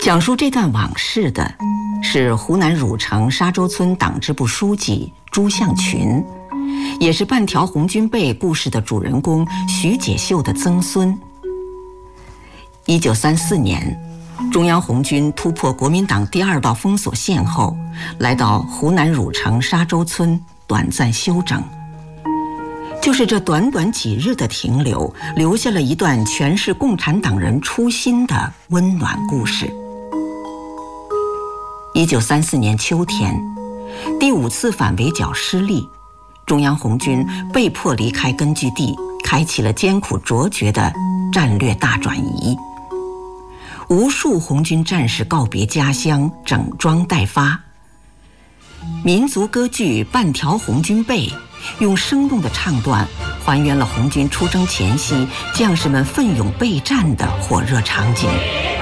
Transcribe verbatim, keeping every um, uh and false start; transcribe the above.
讲述这段往事的是湖南汝城沙洲村党支部书记朱向群，也是半条红军被故事的主人公徐解秀的曾孙。一九三四年，中央红军突破国民党第二道封锁线后，来到湖南汝城沙洲村短暂休整。就是这短短几日的停留，留下了一段诠释共产党人初心的温暖故事。一九三四年秋天，第五次反围剿失利，中央红军被迫离开根据地，开启了艰苦卓绝的战略大转移。无数红军战士告别家乡，整装待发。民族歌剧《半条红军背》用生动的唱段还原了红军出征前夕将士们奋勇备战的火热场景。